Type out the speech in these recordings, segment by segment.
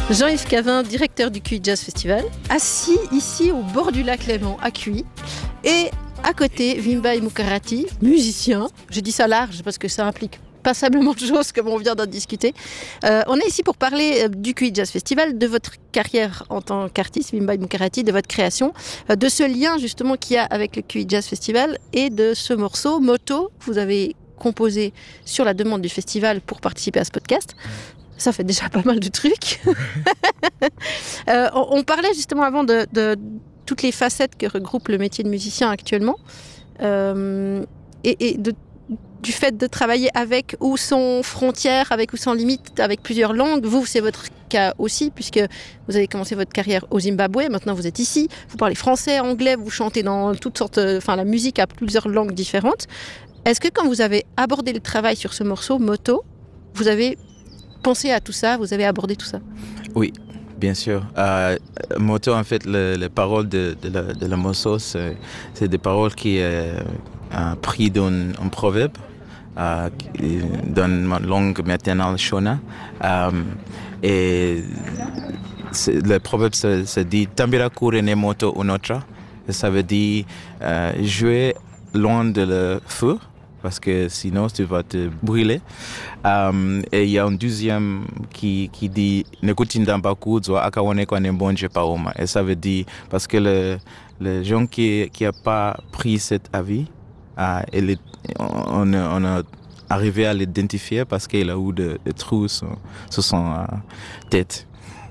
Jean-Yves Cavin, directeur du QI Jazz Festival, assis ici au bord du lac Léman à QI. Et à côté, Vimbaï Moukarati, musicien. Je dis ça large parce que ça implique passablement de choses comme on vient d'en discuter. On est ici pour parler du QI Jazz Festival, de votre carrière en tant qu'artiste, Vimbaï Moukarati, de votre création, de ce lien justement qu'il y a avec le QI Jazz Festival et de ce morceau, Moto, que vous avez composé sur la demande du festival pour participer à ce podcast. Ça fait déjà pas mal de trucs. On parlait justement avant de toutes les facettes que regroupe le métier de musicien actuellement et du fait de travailler avec ou sans frontières, avec ou sans limite, avec plusieurs langues. Vous, c'est votre cas aussi, puisque vous avez commencé votre carrière au Zimbabwe, maintenant vous êtes ici, vous parlez français, anglais, vous chantez dans toutes sortes... la musique a plusieurs langues différentes. Est-ce que quand vous avez abordé le travail sur ce morceau, Moto, vous avez pensé à tout ça, vous avez abordé tout ça? Oui, bien sûr. Moto, en fait, les paroles de la morceau, c'est des paroles qui pris d'un proverbe dans ma langue maternelle Shona. Et le proverbe se dit Tambira kurene moto unotra. Ça veut dire jouer loin de le feu, parce que sinon tu vas te brûler. Et il y a un deuxième qui dit Nekutindambaku zwa akawane kwa nembonje paoma. Et ça veut dire, parce que les gens qui n'ont pas pris cet avis, on a arrivé à l'identifier parce qu'il a eu des trous sur son tête.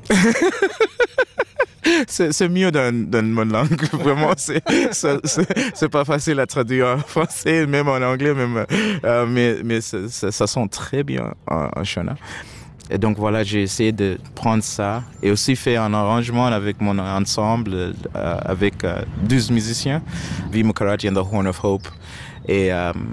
C'est mieux dans mon langue, vraiment. C'est pas facile à traduire en français, même en anglais, mais ça sent très bien en Shona. Et donc voilà, j'ai essayé de prendre ça et aussi faire un arrangement avec mon ensemble, avec 12 musiciens, V. Moukarati and the Horn of Hope. Et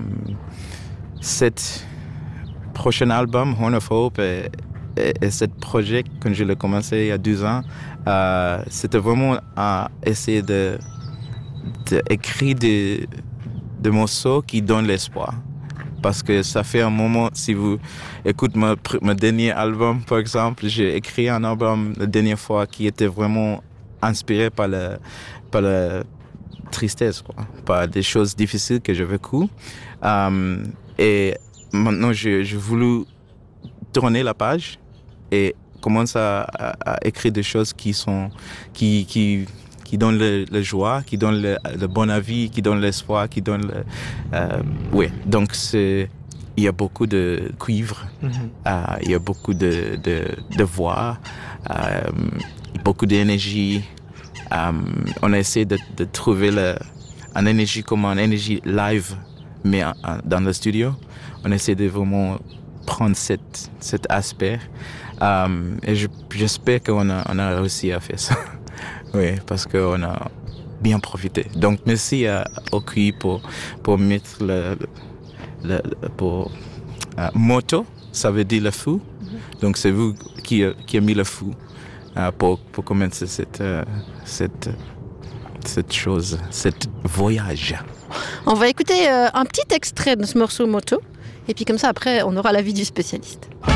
cet prochain album, Horn of Hope, et ce projet, quand je l'ai commencé il y a 12 ans, c'était vraiment à essayer d'écrire des morceaux qui donnent l'espoir. Parce que ça fait un moment, si vous écoutez mon dernier album, par exemple, j'ai écrit un album la dernière fois qui était vraiment inspiré par la tristesse, quoi, par des choses difficiles que j'ai vécues. Et maintenant, j'ai voulu tourner la page et commencer à écrire des choses qui donnent la joie, qui donnent le bon avis, qui donnent l'espoir, qui donnent oui, donc il y a beaucoup de cuivre, il y a beaucoup de voix, beaucoup d'énergie. On a essayé de trouver une énergie comme une énergie live, mais dans le studio. On essaie de vraiment prendre cet aspect. Et j'espère qu'on a réussi à faire ça. Oui, parce qu'on a bien profité. Donc, merci au QI pour mettre moto, ça veut dire le fou. Donc, c'est vous qui a mis le fou pour commencer cette chose, cet voyage. On va écouter un petit extrait de ce morceau Moto. Et puis comme ça, après, on aura l'avis du spécialiste.